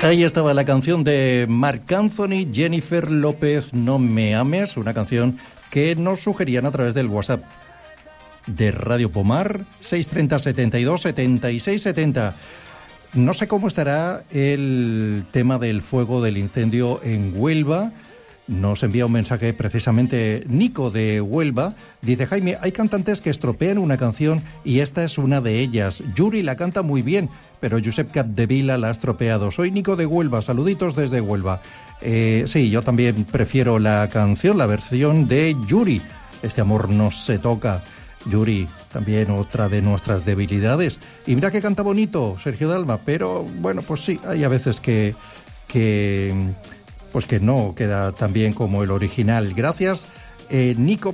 Ahí estaba la canción de Marc Anthony, Jennifer López, No me ames, una canción que nos sugerían a través del WhatsApp de Radio Pomar, 630 72 76 70. No sé cómo estará el tema del fuego del incendio en Huelva. Nos envía un mensaje precisamente Nico de Huelva. Dice: Jaime, hay cantantes que estropean una canción y esta es una de ellas. Yuri la canta muy bien, pero Josep Capdevila la ha estropeado. Soy Nico de Huelva, saluditos desde Huelva. Sí, yo también prefiero la canción, la versión de Yuri. Este amor no se toca. Yuri, también otra de nuestras debilidades. Y mira que canta bonito Sergio Dalma, pero bueno, pues sí, hay a veces que no queda tan bien como el original. Gracias, Nico.